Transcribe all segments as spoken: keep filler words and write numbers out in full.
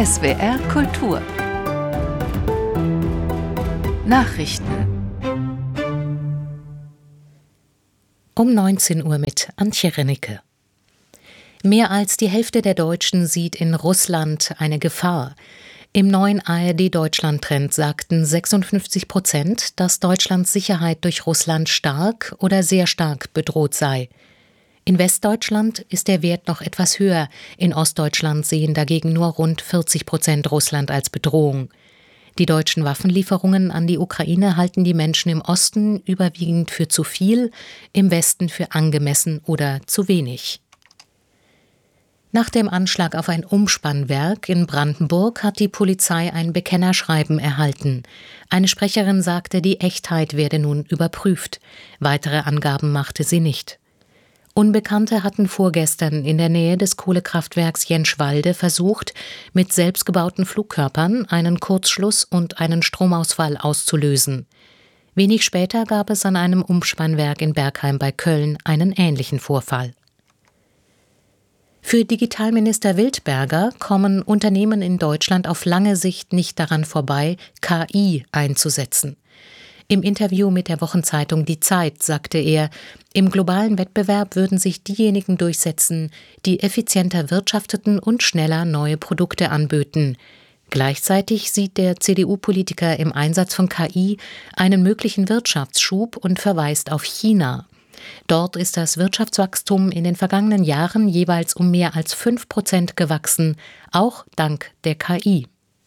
S W R Kultur Nachrichten Um neunzehn Uhr mit Antje Rennecke. Mehr als die Hälfte der Deutschen sieht in Russland eine Gefahr. Im neuen A R D-Deutschland-Trend sagten sechsundfünfzig Prozent, dass Deutschlands Sicherheit durch Russland stark oder sehr stark bedroht sei. In Westdeutschland ist der Wert noch etwas höher. In Ostdeutschland sehen dagegen nur rund vierzig Prozent Russland als Bedrohung. Die deutschen Waffenlieferungen an die Ukraine halten die Menschen im Osten überwiegend für zu viel, im Westen für angemessen oder zu wenig. Nach dem Anschlag auf ein Umspannwerk in Brandenburg hat die Polizei ein Bekennerschreiben erhalten. Eine Sprecherin sagte, die Echtheit werde nun überprüft. Weitere Angaben machte sie nicht. Unbekannte hatten vorgestern in der Nähe des Kohlekraftwerks Jenschwalde versucht, mit selbstgebauten Flugkörpern einen Kurzschluss und einen Stromausfall auszulösen. Wenig später gab es an einem Umspannwerk in Bergheim bei Köln einen ähnlichen Vorfall. Für Digitalminister Wildberger kommen Unternehmen in Deutschland auf lange Sicht nicht daran vorbei, K I einzusetzen. Im Interview mit der Wochenzeitung Die Zeit sagte er, im globalen Wettbewerb würden sich diejenigen durchsetzen, die effizienter wirtschafteten und schneller neue Produkte anböten. Gleichzeitig sieht der C D U-Politiker im Einsatz von K I einen möglichen Wirtschaftsschub und verweist auf China. Dort ist das Wirtschaftswachstum in den vergangenen Jahren jeweils um mehr als fünf Prozent gewachsen, auch dank der K I.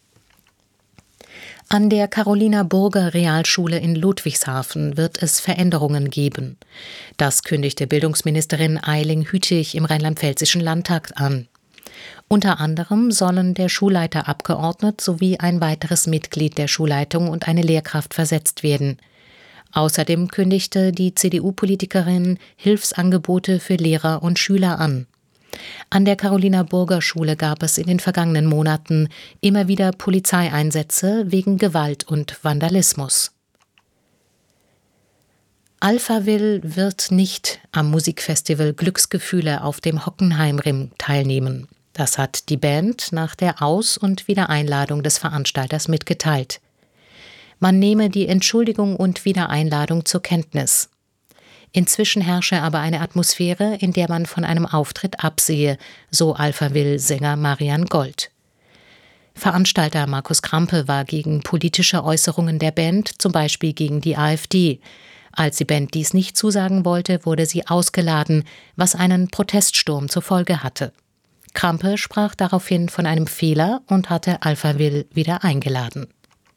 An der Carolina-Burger-Realschule in Ludwigshafen wird es Veränderungen geben. Das kündigte Bildungsministerin Eiling Hütig im Rheinland-Pfälzischen Landtag an. Unter anderem sollen der Schulleiter abgeordnet sowie ein weiteres Mitglied der Schulleitung und eine Lehrkraft versetzt werden. Außerdem kündigte die C D U-Politikerin Hilfsangebote für Lehrer und Schüler an. An der Carolina-Burger-Schule gab es in den vergangenen Monaten immer wieder Polizeieinsätze wegen Gewalt und Vandalismus. Alphaville wird nicht am Musikfestival Glücksgefühle auf dem Hockenheimring teilnehmen. Das hat die Band nach der Aus- und Wiedereinladung des Veranstalters mitgeteilt. Man nehme die Entschuldigung und Wiedereinladung zur Kenntnis. Inzwischen herrsche aber eine Atmosphäre, in der man von einem Auftritt absehe, so Alphaville-Sänger Marian Gold. Veranstalter Markus Krampe war gegen politische Äußerungen der Band, zum Beispiel gegen die AfD. Als die Band dies nicht zusagen wollte, wurde sie ausgeladen, was einen Proteststurm zur Folge hatte. Krampe sprach daraufhin von einem Fehler und hatte Alphaville wieder eingeladen.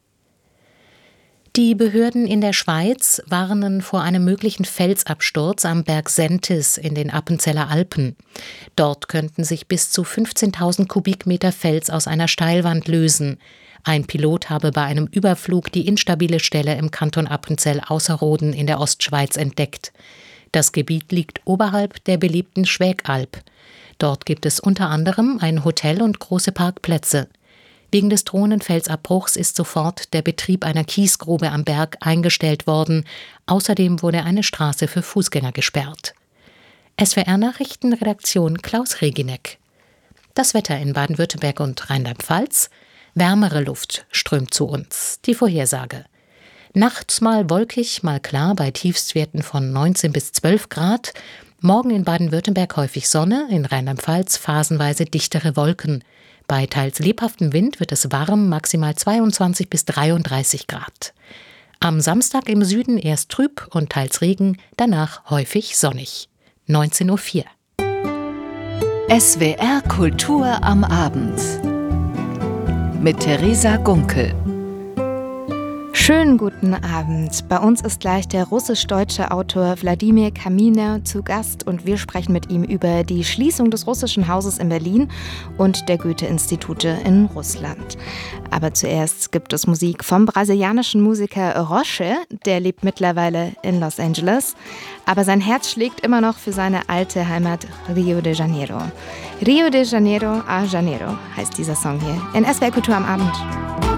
Die Behörden in der Schweiz warnen vor einem möglichen Felsabsturz am Berg Sentis in den Appenzeller Alpen. Dort könnten sich bis zu fünfzehntausend Kubikmeter Fels aus einer Steilwand lösen. Ein Pilot habe bei einem Überflug die instabile Stelle im Kanton Appenzell-Ausserrhoden in der Ostschweiz entdeckt. Das Gebiet liegt oberhalb der beliebten Schwägalp. Dort gibt es unter anderem ein Hotel und große Parkplätze. Wegen des drohenden Felsabbruchs ist sofort der Betrieb einer Kiesgrube am Berg eingestellt worden. Außerdem wurde eine Straße für Fußgänger gesperrt. S W R-Nachrichtenredaktion Klaus Regineck. Das Wetter in Baden-Württemberg und Rheinland-Pfalz. Wärmere Luft strömt zu uns. Die Vorhersage. Nachts mal wolkig, mal klar bei Tiefstwerten von neunzehn bis zwölf Grad. Morgen in Baden-Württemberg häufig Sonne, in Rheinland-Pfalz phasenweise dichtere Wolken. Bei teils lebhaftem Wind wird es warm, maximal zweiundzwanzig bis dreiunddreißig Grad. Am Samstag im Süden erst trüb und teils Regen, danach häufig sonnig. neunzehn Uhr vier. S W R Kultur am Abend mit Theresa Gunkel. Schönen guten Abend. Bei uns ist gleich der russisch-deutsche Autor Wladimir Kaminer zu Gast und wir sprechen mit ihm über die Schließung des Russischen Hauses in Berlin und der Goethe-Institute in Russland. Aber zuerst gibt es Musik vom brasilianischen Musiker Roche, der lebt mittlerweile in Los Angeles, aber sein Herz schlägt immer noch für seine alte Heimat Rio de Janeiro. Rio de Janeiro a Janeiro heißt dieser Song hier in S W R Kultur am Abend.